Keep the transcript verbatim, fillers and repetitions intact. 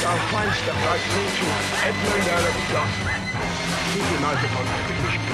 our fine stuff like Painting Edmund Alexander. Keep your knife upon